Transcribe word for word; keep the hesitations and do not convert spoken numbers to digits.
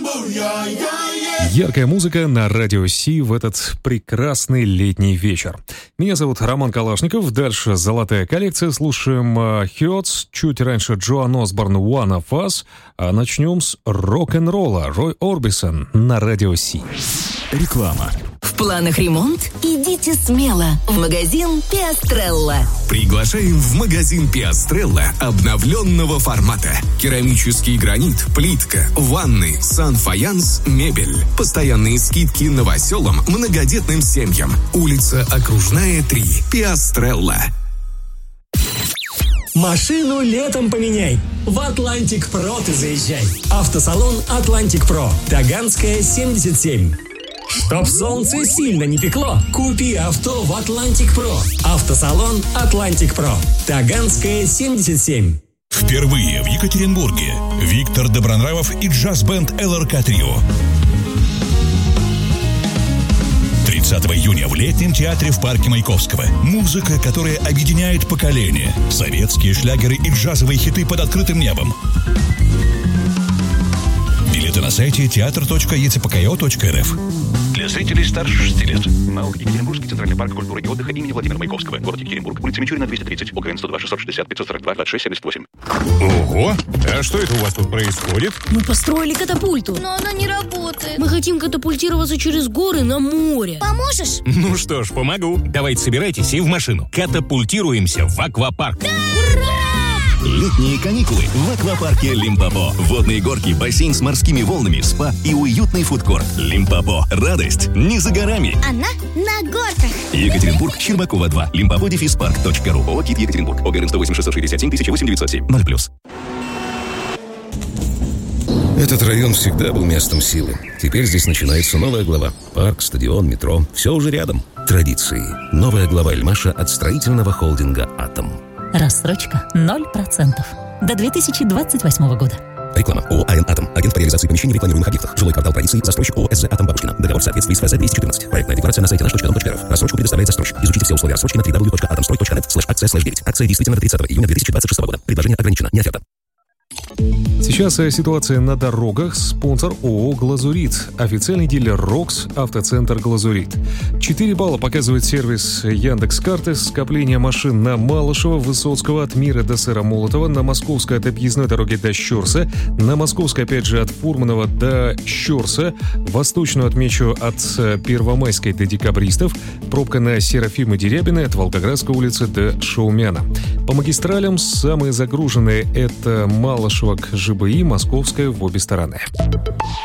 Яркая музыка на Радио Си в этот прекрасный летний вечер. Меня зовут Роман Калашников. Дальше золотая коллекция. Слушаем Hurts, чуть раньше Джоан Осборн One of Us. А начнем с рок-н-ролла. Рой Орбисон на Радио Си. Реклама. В планах ремонт? Идите смело в магазин Пиастрелла. Приглашаем в магазин Пиастрелла обновленного формата. Керамический гранит, плитка, ванны, сан-фаянс, мебель. Постоянные скидки новоселам, многодетным семьям. Улица Окружная, три. Пиастрелла. Машину летом поменяй. В Атлантик Про ты заезжай. Автосалон Атлантик Про. Таганская, семьдесят семь. Чтоб солнце сильно не пекло, купи авто в Атлантик Про. Автосалон Атлантик Про. Таганская, семьдесят семь. Впервые в Екатеринбурге Виктор Добронравов и джаз-бенд эл эр ка Трио. тридцатого июня в Летнем театре в парке Маяковского. Музыка, которая объединяет поколения. Советские шлягеры и джазовые хиты под открытым небом. Билеты на сайте театр точка е цэ пэ ка о точка эр эф. Для зрителей старше шести лет. МАУ Екатеринбургский центральный парк культуры и отдыха имени Владимира Маяковского. Город Екатеринбург. Улица Мичурина, двести тридцать. ОКН сто два шестьсот шестьдесят пятьсот сорок два двадцать шесть семьдесят восемь. Ого! А что это у вас тут происходит? Мы построили катапульту. Но она не работает. Мы хотим катапультироваться через горы на море. Поможешь? Ну что ж, помогу. Давайте собирайтесь и в машину. Катапультируемся в аквапарк. Да! Ура! Летние каникулы в аквапарке Лимпопо. Водные горки, бассейн с морскими волнами, спа и уютный фудкорт. Лимпопо. Радость не за горами. Она на горках. Екатеринбург, Щербакова два. Лимпопо дефис парк точка ру. ООО «Кит Екатеринбург». ОГРН сто восемь шестьсот шестьдесят семь тысяча восемь девятьсот семь. ноль плюс. Этот район всегда был местом силы. Теперь здесь начинается новая глава. Парк, стадион, метро. Все уже рядом. Традиции. Новая глава Эльмаша от строительного холдинга «Атом». Рассрочка ноль процентов. До две тысячи двадцать восьмого года. Реклама. ООО «АН Атом». Агент по реализации помещений в рекламируемых объектах. Жилой квартал провинции. Застройщик ООО «СЗ Атом Бабушкина». Договор в соответствии с ФЗ двести четырнадцать. Проектная декларация на сайте наш точка дом точка эр эф. Рассрочку предоставляет застройщик. Изучите все условия рассрочки на дабл ю дабл ю дабл ю точка атомстрой точка нет слэш акция слэш девять. Акция действительно до тридцатого июня две тысячи двадцать шестого года. Предложение ограничено. Не оферта. Сейчас ситуация на дорогах. Спонсор ООО «Глазурит». Официальный дилер «Рокс», автоцентр «Глазурит». четыре балла показывает сервис Яндекс.Карты. Скопление машин на Малышева, Высоцкого, от Мира до Сыромолотова, на Московской от объездной дороги до Щорса, на Московской, опять же, от Фурманова до Щорса, Восточную отмечу от Первомайской до Декабристов, пробка на Серафима Дерябиной от Волгоградской улицы до Шаумяна. По магистралям самые загруженные — это Малышева к ЖБИ, Московская в обе стороны.